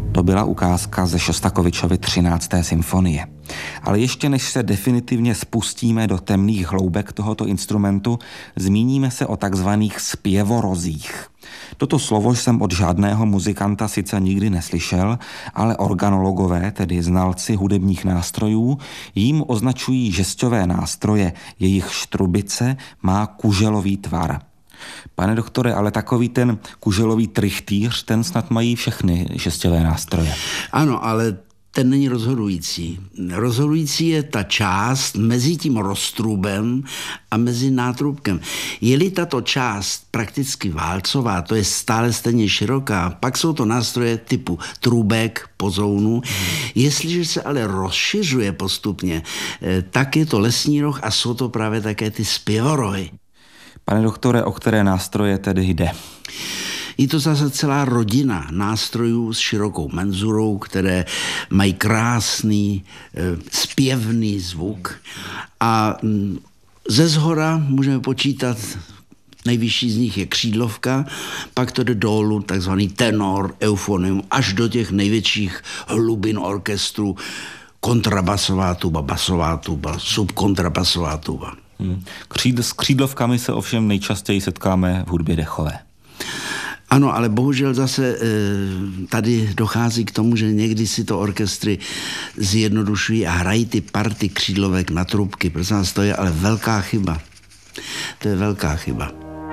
To byla ukázka ze Šostakovičovy 13. symfonie. Ale ještě než se definitivně spustíme do temných hloubek tohoto instrumentu, zmíníme se o takzvaných zpěvorozích. Toto slovo jsem od žádného muzikanta sice nikdy neslyšel, ale organologové, tedy znalci hudebních nástrojů, jím označují žesťové nástroje, jejich štrubice má kuželový tvar. Pane doktore, ale takový ten kuželový trichtýř, ten snad mají všechny žesťové nástroje. Ano, ale ten není rozhodující. Rozhodující je ta část mezi tím roztrubem a mezi nátrubkem. Je-li tato část prakticky válcová, to je stále stejně široká, pak jsou to nástroje typu trubek, pozounu. Jestliže se ale rozšiřuje postupně, tak je to lesní roh a jsou to právě také ty zpěvorohy. Pane doktore, o které nástroje tedy jde? Je to zase celá rodina nástrojů s širokou menzurou, které mají krásný, zpěvný zvuk. A ze zhora můžeme počítat, nejvyšší z nich je křídlovka, pak to jde dolů, takzvaný tenor, eufonium, až do těch největších hlubin orchestru, kontrabasová tuba, basová tuba, subkontrabasová tuba. S křídlovkami se ovšem nejčastěji setkáme v hudbě dechové. Ano, ale bohužel zase tady dochází k tomu, že někdy si to orchestry zjednodušují a hrají ty party křídlovek na trubky. Prosím vás, to je ale velká chyba. To je velká chyba.